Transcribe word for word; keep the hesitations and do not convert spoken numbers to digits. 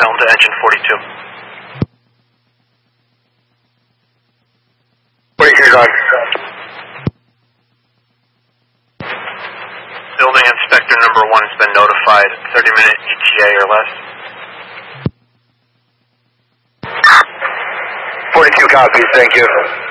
helm to engine forty-two. forty-two gone. Building inspector number one has been notified. thirty minute E T A or less. forty-two copies, thank you.